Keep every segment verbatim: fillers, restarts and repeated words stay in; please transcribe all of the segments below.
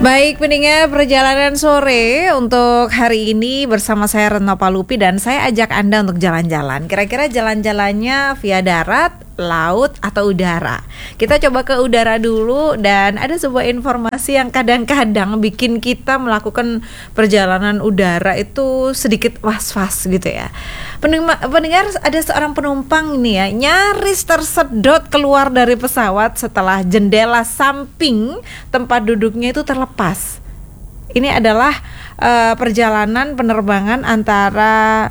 Baik pendengar perjalanan sore untuk hari ini bersama saya Retno Palupi dan saya ajak Anda untuk jalan-jalan. Kira-kira jalan-jalannya via darat, laut atau udara? Kita coba ke udara dulu dan ada sebuah informasi yang kadang-kadang bikin kita melakukan perjalanan udara itu sedikit was-was gitu ya. Pendengar, ada seorang penumpang ini ya nyaris tersedot keluar dari pesawat setelah jendela samping tempat duduknya itu terlepas. Ini adalah uh, perjalanan penerbangan antara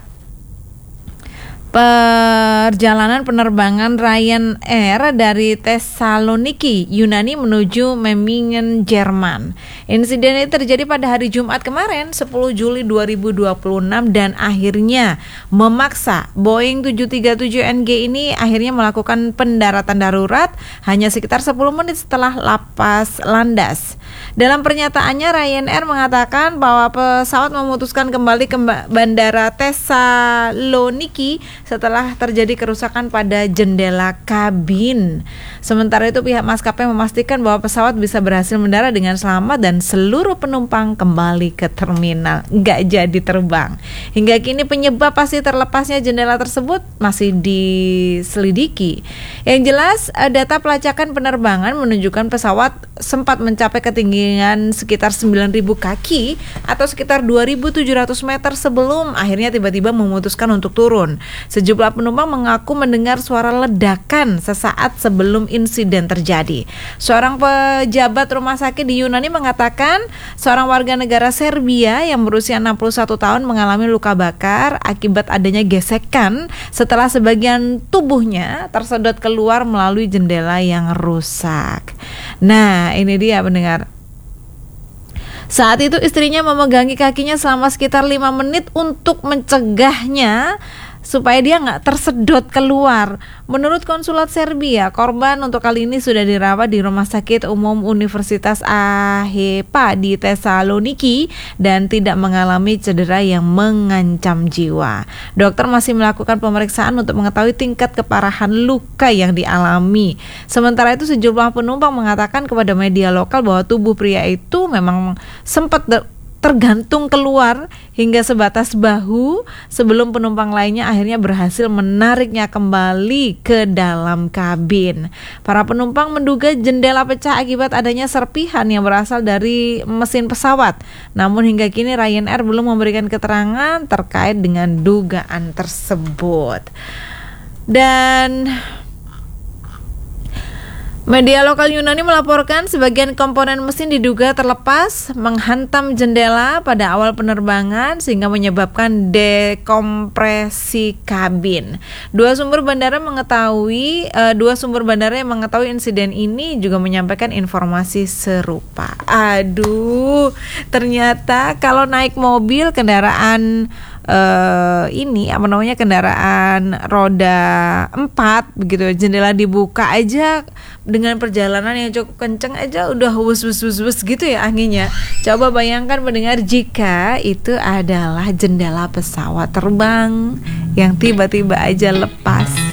Perjalanan penerbangan Ryanair dari Thessaloniki, Yunani menuju Memmingen, Jerman. Insiden ini terjadi pada hari Jumat kemarin, sepuluh Juli dua ribu dua puluh enam dan akhirnya memaksa Boeing tujuh tiga tujuh N G ini akhirnya melakukan pendaratan darurat hanya sekitar sepuluh menit setelah lapas landas. Dalam pernyataannya, Ryanair mengatakan bahwa pesawat memutuskan kembali ke bandara Thessaloniki setelah terjadi kerusakan pada jendela kabin. Sementara itu pihak maskapai memastikan bahwa pesawat bisa berhasil mendarat dengan selamat dan seluruh penumpang kembali ke terminal, nggak jadi terbang. Hingga kini penyebab pasti terlepasnya jendela tersebut masih diselidiki. Yang jelas data pelacakan penerbangan menunjukkan pesawat sempat mencapai ketinggian sekitar sembilan ribu kaki atau sekitar dua ribu tujuh ratus meter sebelum akhirnya tiba-tiba memutuskan untuk turun. Sejumlah penumpang mengaku mendengar suara ledakan sesaat sebelum insiden terjadi. Seorang pejabat rumah sakit di Yunani mengatakan seorang warga negara Serbia yang berusia enam puluh satu tahun mengalami luka bakar akibat adanya gesekan setelah sebagian tubuhnya tersedot keluar melalui jendela yang rusak. Nah, ini dia pendengar. Saat itu istrinya memegangi kakinya selama sekitar lima menit untuk mencegahnya supaya dia nggak tersedot keluar. Menurut konsulat Serbia, korban untuk kali ini sudah dirawat di Rumah Sakit Umum Universitas A H P di Thessaloniki dan tidak mengalami cedera yang mengancam jiwa. Dokter masih melakukan pemeriksaan untuk mengetahui tingkat keparahan luka yang dialami. Sementara itu sejumlah penumpang mengatakan kepada media lokal bahwa tubuh pria itu memang sempat ter- tergantung keluar hingga sebatas bahu sebelum penumpang lainnya akhirnya berhasil menariknya kembali ke dalam kabin. Para penumpang menduga jendela pecah akibat adanya serpihan yang berasal dari mesin pesawat. Namun hingga kini Ryanair belum memberikan keterangan terkait dengan dugaan tersebut. Dan media lokal Yunani melaporkan sebagian komponen mesin diduga terlepas menghantam jendela pada awal penerbangan sehingga menyebabkan dekompresi kabin. Dua sumber bandara mengetahui uh, dua sumber bandara yang mengetahui insiden ini juga menyampaikan informasi serupa. Aduh, ternyata kalau naik mobil kendaraan Uh, ini apa namanya kendaraan roda empat begitu, jendela dibuka aja dengan perjalanan yang cukup kenceng aja udah wus wus wus wus gitu ya anginnya. Coba bayangkan pendengar jika itu adalah jendela pesawat terbang yang tiba-tiba aja lepas.